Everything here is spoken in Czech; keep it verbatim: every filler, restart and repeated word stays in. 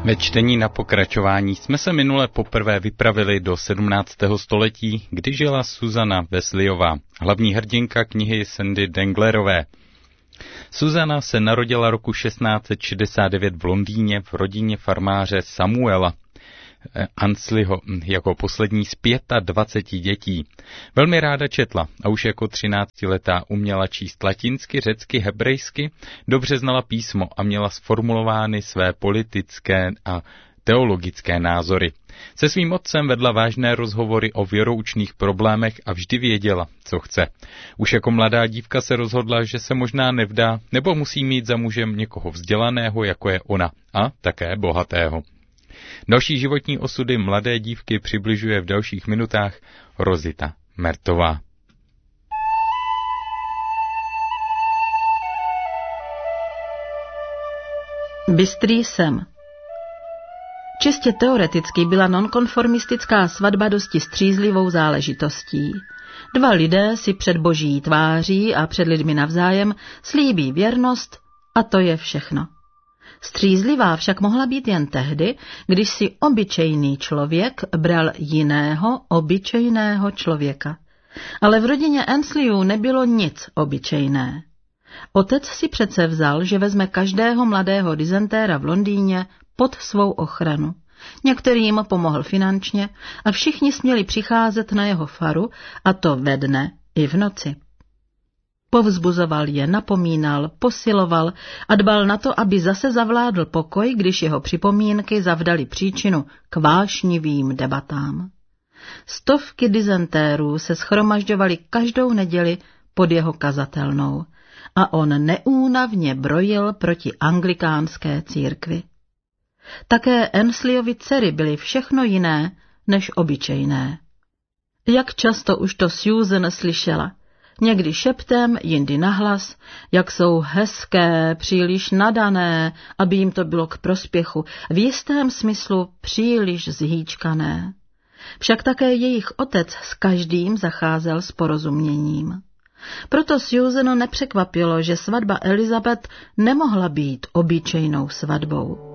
Ve čtení na pokračování jsme se minule poprvé vypravili do sedmnáctého století, kdy žila Susana Wesleyová, hlavní hrdinka knihy Sandy Denglerové. Susana se narodila roku šestnáct set šedesát devět v Londýně v rodině farmáře Samuela Ansleyho jako poslední z dvaceti pěti dětí. Velmi ráda četla a už jako třináctiletá uměla číst latinsky, řecky, hebrejsky, dobře znala písmo a měla sformulovány své politické a teologické názory. Se svým otcem vedla vážné rozhovory o věroučných problémech a vždy věděla, co chce. Už jako mladá dívka se rozhodla, že se možná nevdá, nebo musí mít za mužem někoho vzdělaného, jako je ona, a také bohatého. Další životní osudy mladé dívky přibližuje v dalších minutách Rozita Mertová. Bystrý jsem. Čistě teoreticky byla nonkonformistická svatba dosti střízlivou záležitostí. Dva lidé si před boží tváří a před lidmi navzájem slíbí věrnost a to je všechno. Střízlivá však mohla být jen tehdy, když si obyčejný člověk bral jiného obyčejného člověka. Ale v rodině Ansleyů nebylo nic obyčejné. Otec si přece vzal, že vezme každého mladého dizentéra v Londýně pod svou ochranu. Některým pomohl finančně a všichni směli přicházet na jeho faru, a to ve dne i v noci. Povzbuzoval je, napomínal, posiloval a dbal na to, aby zase zavládl pokoj, když jeho připomínky zavdaly příčinu k vášnivým debatám. Stovky dizentérů se shromažďovaly každou neděli pod jeho kazatelnou a on neúnavně brojil proti anglikánské církvi. Také Ansleyovy dcery byly všechno jiné než obyčejné. Jak často už to Susan slyšela, někdy šeptem, jindy nahlas, jak jsou hezké, příliš nadané, aby jim to bylo k prospěchu, v jistém smyslu příliš zhýčkané. Však také jejich otec s každým zacházel s porozuměním. Proto Susanu nepřekvapilo, že svatba Elizabeth nemohla být obyčejnou svatbou.